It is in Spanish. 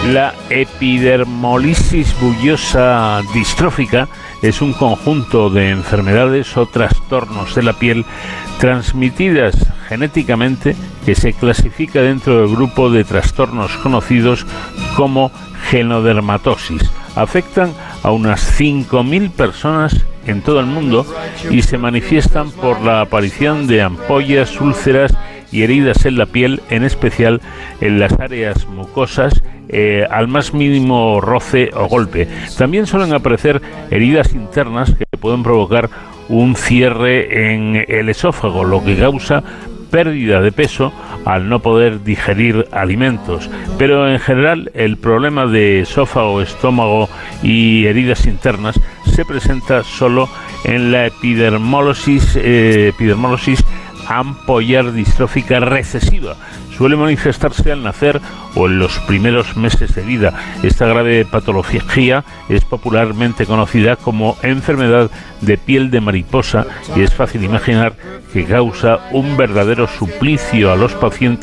La epidermolisis bullosa distrófica es un conjunto de enfermedades o trastornos de la piel transmitidas genéticamente que se clasifica dentro del grupo de trastornos conocidos como genodermatosis. Afectan a unas 5.000 personas en todo el mundo y se manifiestan por la aparición de ampollas, úlceras y heridas en la piel, en especial en las áreas mucosas, al más mínimo roce o golpe. También suelen aparecer heridas internas que pueden provocar un cierre en el esófago, lo que causa pérdida de peso al no poder digerir alimentos. Pero en general el problema de esófago, estómago y heridas internas se presenta solo en la epidermólisis ampollar distrófica recesiva. Suele manifestarse al nacer o en los primeros meses de vida. Esta grave patología es popularmente conocida como enfermedad de piel de mariposa y es fácil imaginar que causa un verdadero suplicio a los pacientes